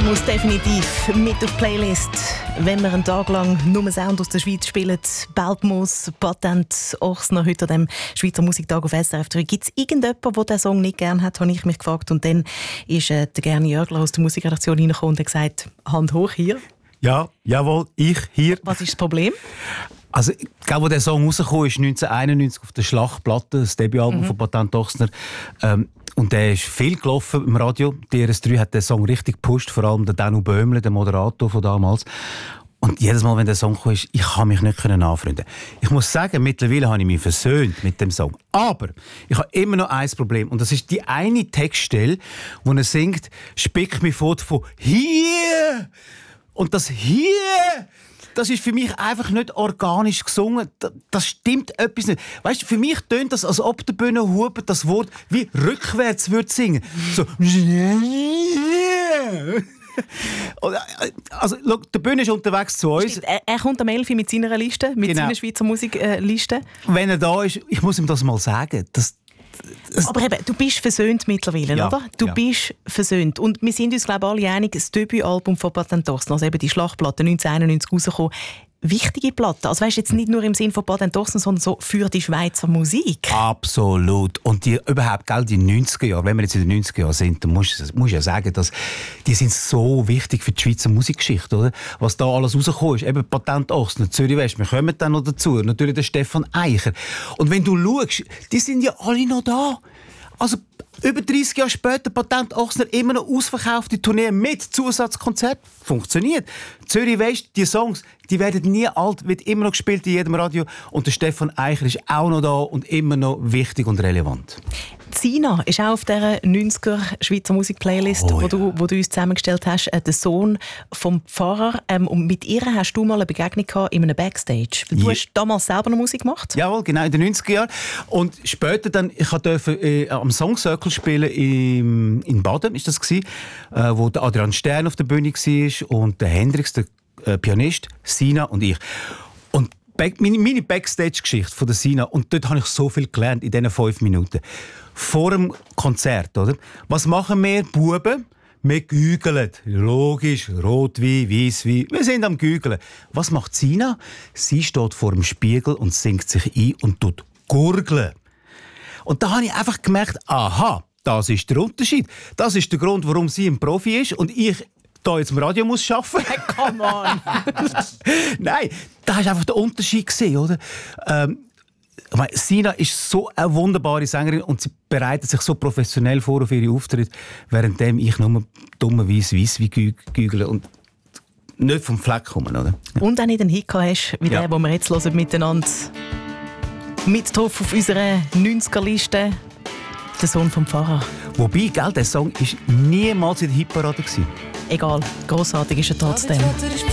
muss definitiv mit auf die Playlist, wenn wir einen Tag lang nur Sound aus der Schweiz spielen. Beltmoos, Patent, Ochsner, heute an dem Schweizer Musiktag auf SRF 3. Gibt es irgendjemanden, der diesen Song nicht gerne hat, habe ich mich gefragt. Und dann ist der Gerni Jörgler aus der Musikredaktion reingekommen und hat gesagt, Hand hoch hier. Ja, jawohl, ich hier. Was ist das Problem? Also, als der Song rausgekommen ist, 1991 auf der Schlachtplatte, das Debütalbum von Patent Ochsner. Und der ist viel gelaufen im Radio. Die RS3 hat den Song richtig gepusht, vor allem der Danu Böhmle, der Moderator von damals. Und jedes Mal, wenn der Song kam, ich konnte mich nicht anfreunden. Ich muss sagen, mittlerweile habe ich mich versöhnt mit dem Song. Aber ich habe immer noch ein Problem. Und das ist die eine Textstelle, wo er singt, «Spick mich fort von hier!» Und das «hier!» das ist für mich einfach nicht organisch gesungen. Das stimmt etwas nicht. Weißt du, für mich tönt das, als ob der Bühnenhuber das Wort wie rückwärts würde singen. So. Also, look, der Bühne ist unterwegs zu uns. Er kommt am 11 mit seiner Liste, mit seiner Schweizer Musikliste. Wenn er da ist, ich muss ihm das mal sagen. Aber eben, du bist versöhnt mittlerweile, ja, oder? Du bist versöhnt. Und wir sind uns, glaube ich, alle einig, das Debütalbum von Patent Ochsner, also eben die Schlachtplatte 1991 rausgekommen, wichtige Platte. Also weißt, jetzt nicht nur im Sinn von Patent Ochsner, sondern so für die Schweizer Musik. Absolut. Und die überhaupt, gell, die 90er Jahre, wenn wir jetzt in den 90er Jahren sind, dann musst du ja sagen, dass die sind so wichtig für die Schweizer Musikgeschichte, oder? Was da alles rausgekommen ist. Eben Patent Ochsner, Zürich West, wir kommen dann noch dazu. Natürlich der Stefan Eicher. Und wenn du schaust, die sind ja alle noch da. Also über 30 Jahre später Patent Ochsner immer noch ausverkaufte Tournee mit Zusatzkonzert. Funktioniert. Zürich West, die Songs, die werden nie alt, wird immer noch gespielt in jedem Radio. Und der Stefan Eicher ist auch noch da und immer noch wichtig und relevant. Sina ist auch auf dieser 90er Schweizer Musik-Playlist, wo du uns zusammengestellt hast, der Sohn vom Pfarrer. Und mit ihr hast du mal eine Begegnung gehabt in einem Backstage. Du hast damals selber noch Musik gemacht? Jawohl, genau, in den 90er Jahren. Und später dann, ich durfte am Song Circle spielen in Baden, ist das gewesen, wo der Adrian Stern auf der Bühne war und der Hendrix, der Pianist, Sina und ich. Und meine Backstage-Geschichte von der Sina, und dort habe ich so viel gelernt in diesen 5 Minuten. Vor dem Konzert, oder? Was machen wir, Buben? Wir gügeln. Logisch, Rotwein, Weisswein. Wir sind am Gügeln. Was macht Sina? Sie steht vor dem Spiegel und singt sich ein und tut gurgeln. Und da habe ich einfach gemerkt, aha, das ist der Unterschied. Das ist der Grund, warum sie ein Profi ist und ich hier jetzt im Radio muss arbeiten. Hey, come on! Nein, da hast du einfach den Unterschied gesehen, oder? Sina ist so eine wunderbare Sängerin und sie bereitet sich so professionell vor auf ihre Auftritte, währenddem ich nur dummerweise Weisswein gügle und nicht vom Fleck komme, oder? Und auch nicht einen Hit hast, wie der, den wir jetzt hören, miteinander. Mit drauf auf unserer 90er-Liste, der Sohn vom Pfarrer. Wobei, gell, der Song war niemals in der Hitparade. Egal, grossartig ist er trotzdem.